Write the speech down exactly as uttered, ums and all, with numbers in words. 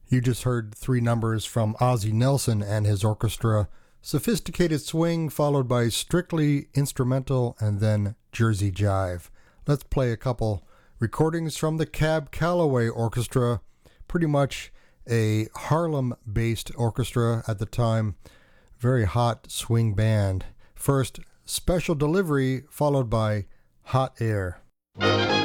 You just heard three numbers from Ozzie Nelson and his orchestra, Sophisticated Swing, followed by Strictly Instrumental, and then Jersey Jive. Let's play a couple recordings from the Cab Calloway Orchestra, pretty much a Harlem-based orchestra at the time, very hot swing band. First, Special Delivery, followed by Hot Air.